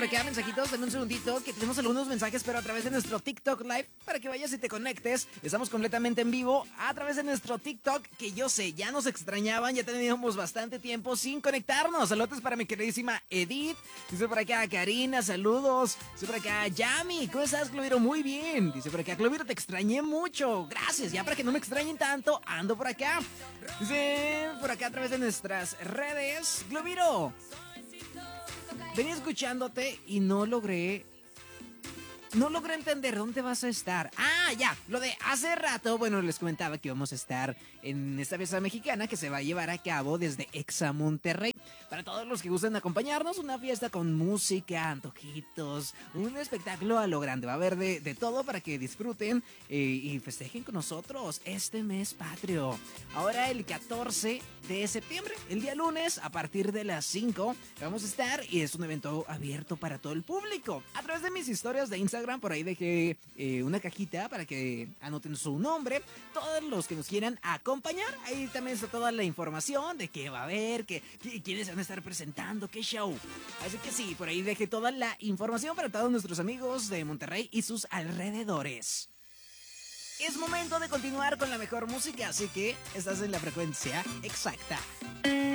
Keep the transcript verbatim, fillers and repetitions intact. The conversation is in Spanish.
Me quedan mensajitos, dame un segundito, que tenemos algunos mensajes, pero a través de nuestro TikTok Live, para que vayas y te conectes. Estamos completamente en vivo a través de nuestro TikTok, que yo sé, ya nos extrañaban, ya teníamos bastante tiempo sin conectarnos. Saludos para mi queridísima Edith, dice por acá Karina, saludos. Dice por acá Yami, ¿cómo estás, Cloviro? Muy bien. Dice por acá, Cloviro, te extrañé mucho. Gracias, ya para que no me extrañen tanto, ando por acá. Dice por acá a través de nuestras redes, Cloviro, venía escuchándote y no logré... No logré entender dónde vas a estar. Ah, ya, lo de hace rato, bueno, les comentaba que vamos a estar en esta fiesta mexicana que se va a llevar a cabo desde Exa Monterrey. Para todos los que gusten acompañarnos, una fiesta con música, antojitos, un espectáculo a lo grande. Va a haber de, de todo para que disfruten eh, y festejen con nosotros este mes patrio. Ahora el catorce de septiembre, el día lunes, a partir de las cinco, vamos a estar y es un evento abierto para todo el público. A través de mis historias de Instagram, por ahí dejé eh, una cajita para que anoten su nombre. Todos los que nos quieran acompañar, ahí también está toda la información de qué va a haber, qué, qué, quiénes van a estar presentando, qué show. Así que sí, por ahí dejé toda la información para todos nuestros amigos de Monterrey y sus alrededores. Es momento de continuar con la mejor música, así que estás en la frecuencia exacta.